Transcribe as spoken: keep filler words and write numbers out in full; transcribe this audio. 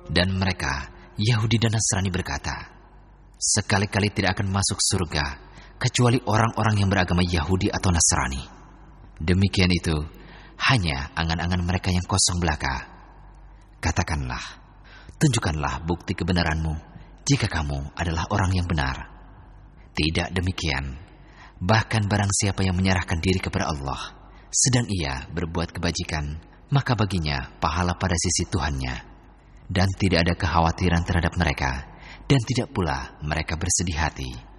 Dan mereka, Yahudi dan Nasrani berkata, sekali-kali tidak akan masuk surga kecuali orang-orang yang beragama Yahudi atau Nasrani. Demikian itu hanya angan-angan mereka yang kosong belaka. Katakanlah, tunjukkanlah bukti kebenaranmu jika kamu adalah orang yang benar. Tidak demikian, bahkan barang siapa yang menyerahkan diri kepada Allah, sedang ia berbuat kebajikan, maka baginya pahala pada sisi Tuhannya, dan tidak ada kekhawatiran terhadap mereka, dan tidak pula mereka bersedih hati.